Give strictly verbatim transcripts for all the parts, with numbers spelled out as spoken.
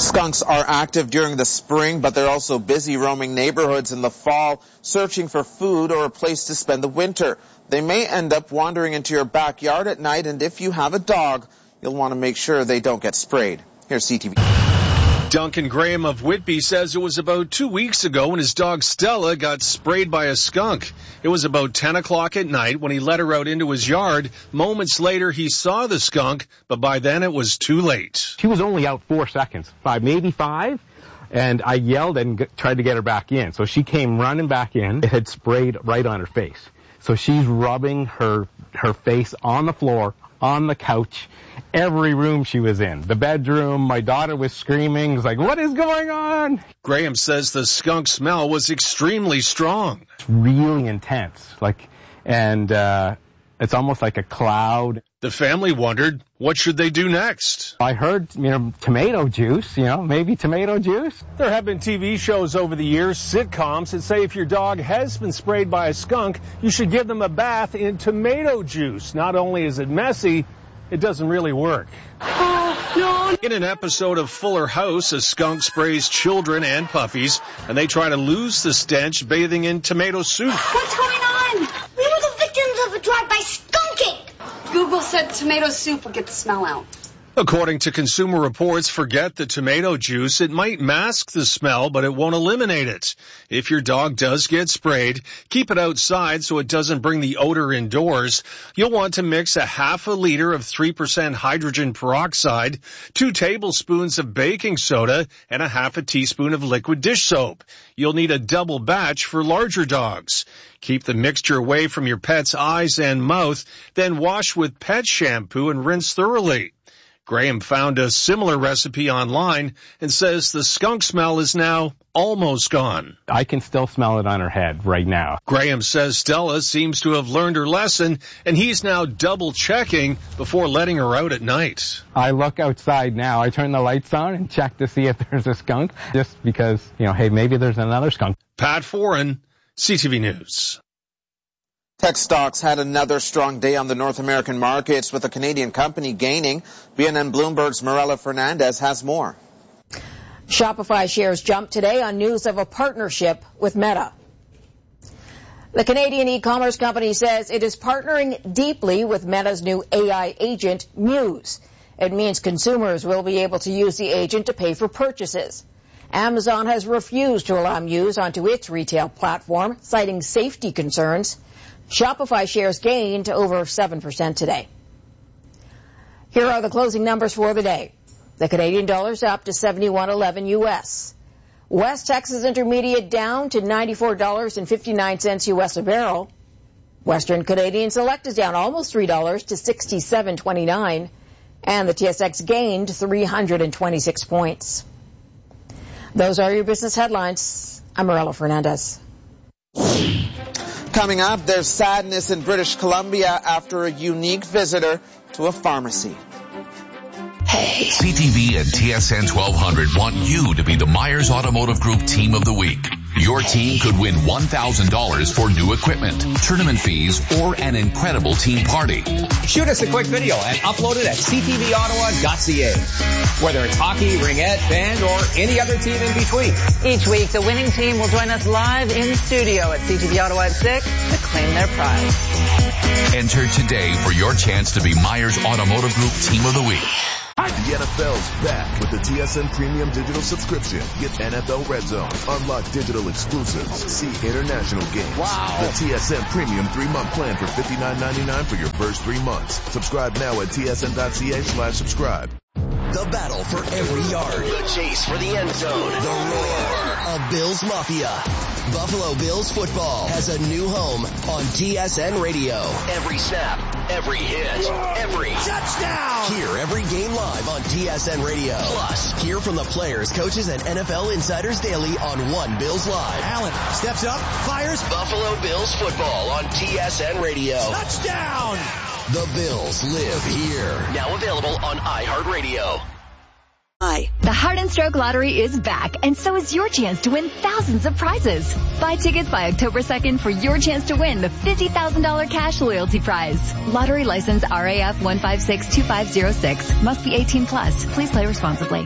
Skunks are active during the spring, but they're also busy roaming neighborhoods in the fall, searching for food or a place to spend the winter. They may end up wandering into your backyard at night, and if you have a dog, you'll want to make sure they don't get sprayed. Here's C T V. Duncan Graham of Whitby says it was about two weeks ago when his dog Stella got sprayed by a skunk. It was about ten o'clock at night when he let her out into his yard. Moments later, he saw the skunk, but by then it was too late. She was only out four seconds, five, maybe five, and I yelled and g- tried to get her back in. So she came running back in. It had sprayed right on her face. So she's rubbing her her face on the floor, on the couch, every room she was in. The bedroom, my daughter was screaming. It was like, what is going on? Graham says the skunk smell was extremely strong. It's really intense, like, and uh, it's almost like a cloud. The family wondered, what should they do next? I heard, you know, tomato juice, you know, maybe tomato juice. There have been T V shows over the years, sitcoms, that say if your dog has been sprayed by a skunk, you should give them a bath in tomato juice. Not only is it messy, it doesn't really work. Oh, no. In an episode of Fuller House, a skunk sprays children and puppies, and they try to lose the stench bathing in tomato soup. What's going on? We were the victims of a drive-by skunking. Google said tomato soup will get the smell out. According to Consumer Reports, forget the tomato juice. It might mask the smell, but it won't eliminate it. If your dog does get sprayed, keep it outside so it doesn't bring the odor indoors. You'll want to mix a half a liter of three percent hydrogen peroxide, two tablespoons of baking soda, and a half a teaspoon of liquid dish soap. You'll need a double batch for larger dogs. Keep the mixture away from your pet's eyes and mouth, then wash with pet shampoo and rinse thoroughly. Graham found a similar recipe online and says the skunk smell is now almost gone. I can still smell it on her head right now. Graham says Stella seems to have learned her lesson, and he's now double-checking before letting her out at night. I look outside now. I turn the lights on and check to see if there's a skunk, just because, you know, hey, maybe there's another skunk. Pat Foran, C T V News. Tech stocks had another strong day on the North American markets, with a Canadian company gaining. B N N Bloomberg's Marella Fernandez has more. Shopify shares jumped today on news of a partnership with Meta. The Canadian e-commerce company says it is partnering deeply with Meta's new A I agent, Muse. It means consumers will be able to use the agent to pay for purchases. Amazon has refused to allow Muse onto its retail platform, citing safety concerns. Shopify shares gained to over seven percent today. Here are the closing numbers for the day. The Canadian dollar's up to seventy-one eleven U S. West Texas Intermediate down to ninety-four dollars and fifty-nine cents U S a barrel. Western Canadian Select is down almost three dollars to sixty-seven twenty-nine. And the T S X gained three hundred twenty-six points. Those are your business headlines. I'm Marella Fernandez. Coming up, there's sadness in British Columbia after a unique visitor to a pharmacy. Hey. C T V and T S N twelve hundred want you to be the Myers Automotive Group Team of the Week. Your team could win one thousand dollars for new equipment, tournament fees, or an incredible team party. Shoot us a quick video and upload it at c t v ottawa dot c a. Whether it's hockey, ringette, band, or any other team in between. Each week, the winning team will join us live in studio at C T V Ottawa at six to claim their prize. Enter today for your chance to be Myers Automotive Group Team of the Week. The N F L's back with the T S N Premium Digital Subscription. Get N F L Red Zone, unlock digital exclusives, see international games. Wow. The T S N Premium three-month plan for fifty-nine ninety-nine for your first three months. Subscribe now at T S N dot C A slash subscribe. The battle for every yard. The chase for the end zone. The roar of Bills Mafia. Buffalo Bills football has a new home on T S N Radio. Every snap, every hit, every touchdown. Hear every game live on T S N Radio. Plus, hear from the players, coaches, and N F L insiders daily on One Bills Live. Allen steps up, fires. Buffalo Bills football on T S N Radio. Touchdown. The Bills live here. Now available on iHeartRadio. Hi. The Heart and Stroke Lottery is back, and so is your chance to win thousands of prizes. Buy tickets by October second for your chance to win the fifty thousand dollars cash loyalty prize. Lottery license R A F one five six two five zero six. Must be eighteen plus. Please play responsibly.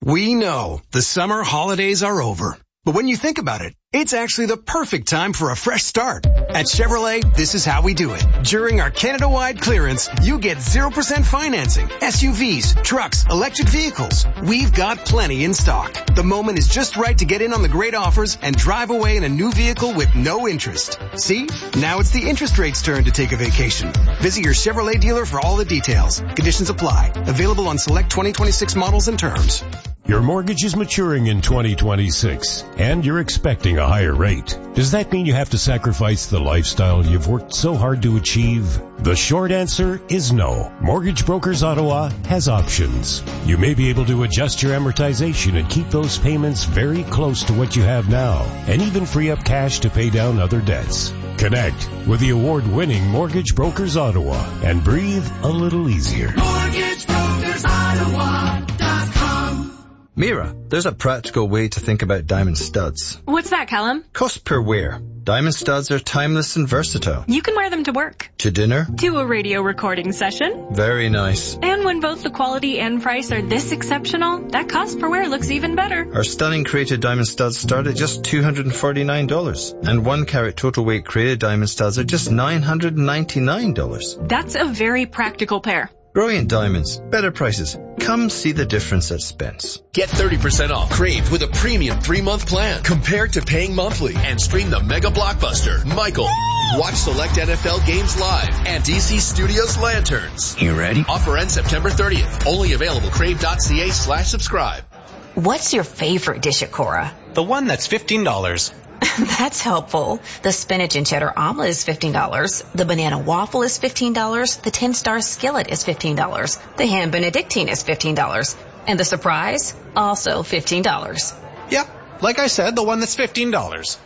We know the summer holidays are over. But when you think about it, it's actually the perfect time for a fresh start. At Chevrolet, this is how we do it. During our Canada-wide clearance, you get zero percent financing, S U Vs, trucks, electric vehicles. We've got plenty in stock. The moment is just right to get in on the great offers and drive away in a new vehicle with no interest. See? Now it's the interest rate's turn to take a vacation. Visit your Chevrolet dealer for all the details. Conditions apply. Available on select twenty twenty-six models and terms. Your mortgage is maturing in twenty twenty-six, and you're expecting a higher rate. Does that mean you have to sacrifice the lifestyle you've worked so hard to achieve? The short answer is no. Mortgage Brokers Ottawa has options. You may be able to adjust your amortization and keep those payments very close to what you have now, and even free up cash to pay down other debts. Connect with the award-winning Mortgage Brokers Ottawa and breathe a little easier. Mortgage Brokers Ottawa dot com. Mira, there's a practical way to think about diamond studs. What's that, Callum? Cost per wear. Diamond studs are timeless and versatile. You can wear them to work. To dinner. To a radio recording session. Very nice. And when both the quality and price are this exceptional, that cost per wear looks even better. Our stunning created diamond studs start at just two hundred forty-nine dollars. And one carat total weight created diamond studs are just nine hundred ninety-nine dollars. That's a very practical pair. Brilliant diamonds, better prices. Come see the difference at Spence. Get thirty percent off Crave with a premium three-month plan compared to paying monthly, and stream the mega blockbuster, Michael. Watch select N F L games live and D C Studios Lanterns. You ready? Offer ends September thirtieth. Only available crave.ca slash subscribe. What's your favorite dish at Cora? The one that's fifteen dollars. That's helpful. The spinach and cheddar omelet is fifteen dollars. The banana waffle is fifteen dollars. The ten-star skillet is fifteen dollars. The ham benedictine is fifteen dollars. And the surprise, also fifteen dollars. Yep, like I said, the one that's fifteen dollars.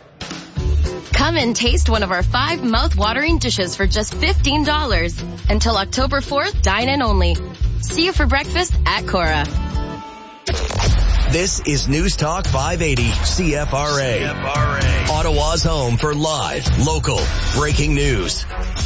Come and taste one of our five mouth-watering dishes for just fifteen dollars. Until October fourth, dine in only. See you for breakfast at Cora. This is News Talk five eighty C F R A. C F R A. Ottawa's home for live, local, breaking news.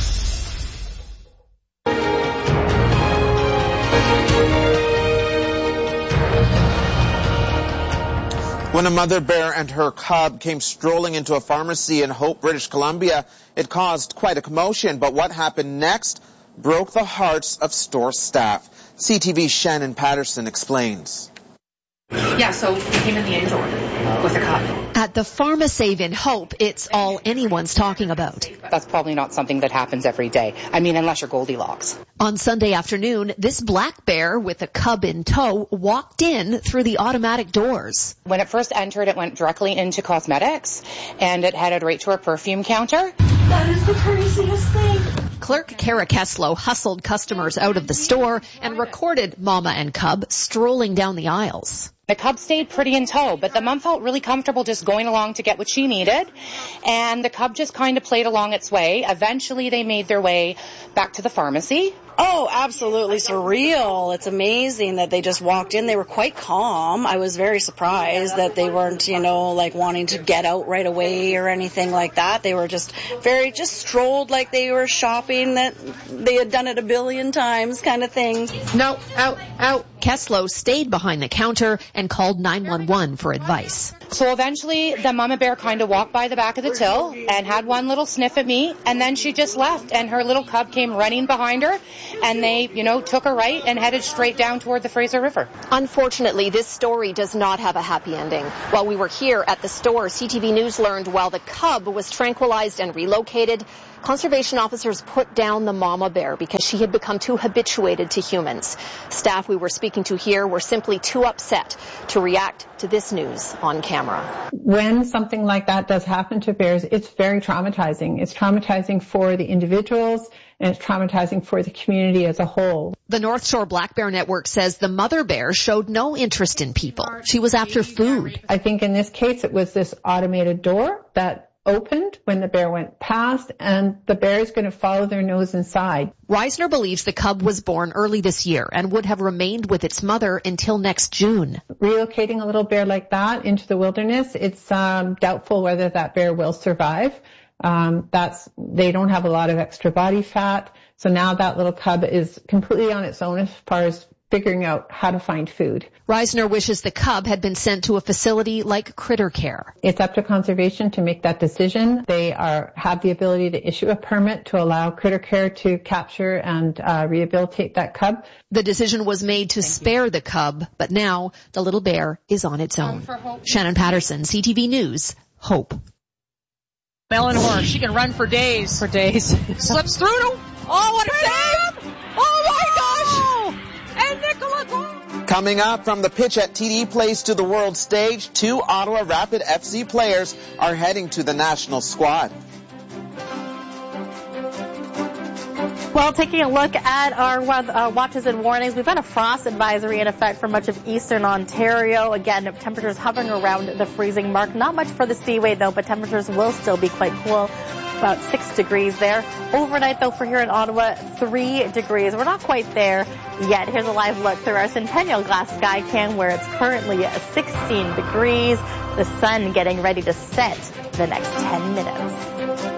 When a mother bear and her cub came strolling into a pharmacy in Hope, British Columbia, it caused quite a commotion. But what happened next broke the hearts of store staff. C T V's Shannon Patterson explains. Yeah, so we came in the end door with a cop. At the Pharmasave in Hope, it's all anyone's talking about. That's probably not something that happens every day. I mean, unless you're Goldilocks. On Sunday afternoon, this black bear with a cub in tow walked in through the automatic doors. When it first entered, it went directly into cosmetics, and it headed right to our perfume counter. That is the craziest thing. Clerk Kara Kesslow hustled customers out of the store and recorded Mama and Cub strolling down the aisles. The cub stayed pretty in tow, but the mom felt really comfortable just going along to get what she needed, and the cub just kind of played along its way. Eventually, they made their way back to the pharmacy. Oh, absolutely surreal. It's amazing that they just walked in. They were quite calm. I was very surprised that they weren't, you know, like wanting to get out right away or anything like that. They were just very, just strolled like they were shopping, that they had done it a billion times kind of thing. No, out, out. Kesslow stayed behind the counter and called nine one one for advice. So eventually the mama bear kind of walked by the back of the till and had one little sniff at me, and then she just left, and her little cub came running behind her, and they, you know, took her right and headed straight down toward the Fraser River. Unfortunately, this story does not have a happy ending. While we were here at the store, C T V News learned while the cub was tranquilized and relocated, conservation officers put down the mama bear because she had become too habituated to humans. Staff we were speaking to here were simply too upset to react to this news on camera. When something like that does happen to bears, it's very traumatizing. It's traumatizing for the individuals, and it's traumatizing for the community as a whole. The North Shore Black Bear Network says the mother bear showed no interest in people. She was after food. I think in this case it was this automated door that opened when the bear went past, and the bear is going to follow their nose inside. Reisner believes the cub was born early this year and would have remained with its mother until next June. Relocating a little bear like that into the wilderness, it's um, doubtful whether that bear will survive. Um, that's they don't have a lot of extra body fat, so now that little cub is completely on its own as far as figuring out how to find food. Reisner wishes the cub had been sent to a facility like Critter Care. It's up to conservation to make that decision. They are have the ability to issue a permit to allow Critter Care to capture and uh, rehabilitate that cub. The decision was made to Thank spare you. the cub, but now the little bear is on its own. Shannon Patterson, C T V News, Hope. Eleanor, she can run for days. For days. Slips through to, oh, what a save! Oh my gosh! And Nicola Gould. Coming up from the pitch at T D Place to the world stage, two Ottawa Rapid F C players are heading to the national squad. Well, taking a look at our uh, watches and warnings, we've got a frost advisory in effect for much of eastern Ontario. Again, temperatures hovering around the freezing mark. Not much for the Seaway, though, but temperatures will still be quite cool. About six degrees there. Overnight, though, for here in Ottawa, three degrees. We're not quite there yet. Here's a live look through our Centennial Glass Sky Cam, where it's currently sixteen degrees. The sun getting ready to set the next ten minutes.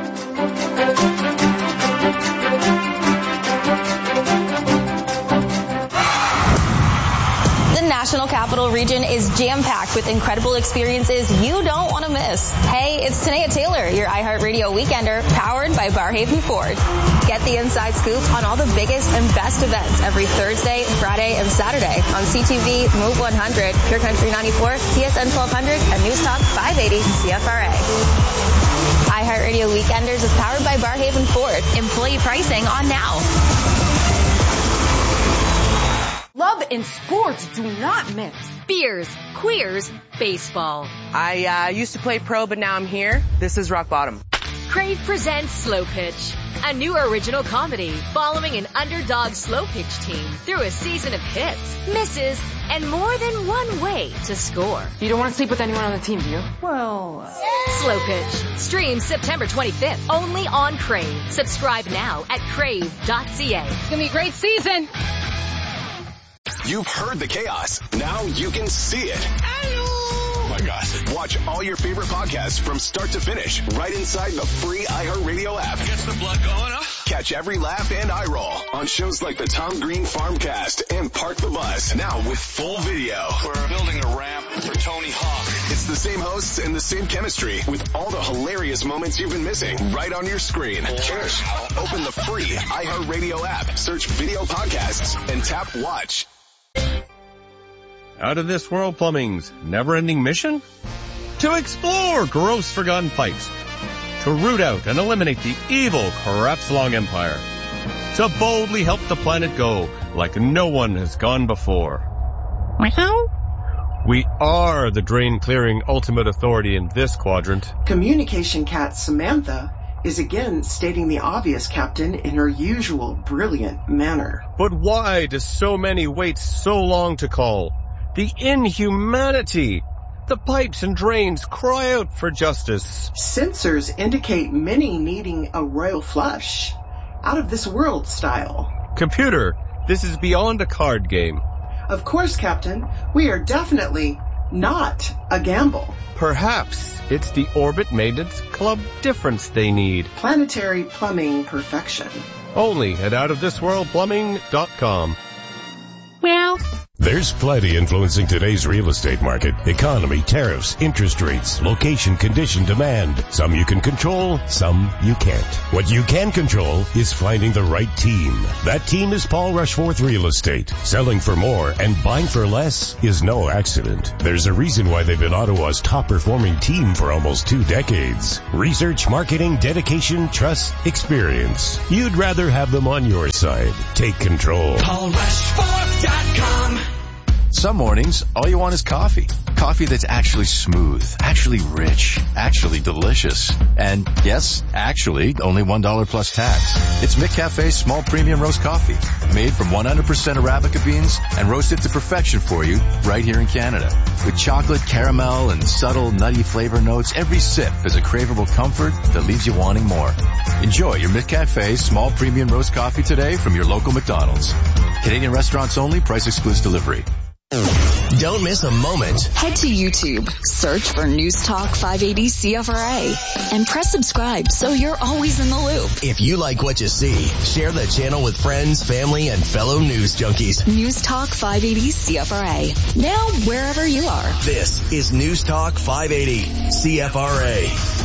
The National Capital Region is jam-packed with incredible experiences you don't want to miss. Hey, it's Tanea Taylor, your iHeartRadio Weekender, powered by Barhaven Ford. Get the inside scoop on all the biggest and best events every Thursday, Friday, and Saturday on C T V, Move one hundred, Pure Country ninety-four, T S N twelve hundred, and News Talk five eighty C F R A. iHeartRadio Weekenders is powered by Barhaven Ford. Employee pricing on now. Love and sports do not mix. Beers, queers, baseball. I uh, used to play pro, but now I'm here. This is rock bottom. Crave presents Slow Pitch, a new original comedy following an underdog slow pitch team through a season of hits, misses, and more than one way to score. You don't want to sleep with anyone on the team, do you? Well... Slow Pitch. Stream September twenty-fifth, only on Crave. Subscribe now at crave dot c a. It's going to be a great season. You've heard the chaos. Now you can see it. Oh my gosh. Watch all your favorite podcasts from start to finish right inside the free iHeartRadio app. Gets the blood going, huh? Catch every laugh and eye roll on shows like the Tom Green Farmcast and Park the Bus. Now with full video. We're building a ramp for Tony Hawk. It's the same hosts and the same chemistry with all the hilarious moments you've been missing right on your screen. Cheers. Open the free iHeartRadio app, search video podcasts, and tap watch. Out of This World Plumbing's never-ending mission? To explore gross forgotten pipes. To root out and eliminate the evil Crapslong Empire. To boldly help the planet go like no one has gone before. We are the drain-clearing ultimate authority in this quadrant. Communication cat Samantha is again stating the obvious, Captain, in her usual brilliant manner. But why do so many wait so long to call? The inhumanity! The pipes and drains cry out for justice. Sensors indicate many needing a royal flush. Out of this world style. Computer, this is beyond a card game. Of course, Captain. We are definitely not a gamble. Perhaps it's the Orbit Maintenance Club difference they need. Planetary plumbing perfection. Only at out of this world plumbing dot com. Well... There's plenty influencing today's real estate market. Economy, tariffs, interest rates, location, condition, demand. Some you can control, some you can't. What you can control is finding the right team. That team is Paul Rushforth Real Estate. Selling for more and buying for less is no accident. There's a reason why they've been Ottawa's top performing team for almost two decades. Research, marketing, dedication, trust, experience. You'd rather have them on your side. Take control. Paul Rushforth dot com. Some mornings, all you want is coffee. Coffee that's actually smooth, actually rich, actually delicious. And yes, actually, only one dollar plus tax. It's McCafe's small premium roast coffee, made from one hundred percent Arabica beans and roasted to perfection for you right here in Canada. With chocolate, caramel, and subtle nutty flavor notes, every sip is a craveable comfort that leaves you wanting more. Enjoy your McCafe small premium roast coffee today from your local McDonald's. Canadian restaurants only, price excludes delivery. Don't miss a moment. Head to YouTube, search for News Talk five eighty C F R A, and press subscribe so you're always in the loop. If you like what you see, share the channel with friends, family, and fellow news junkies. News Talk five eighty C F R A. Now wherever you are. This is News Talk five eighty C F R A.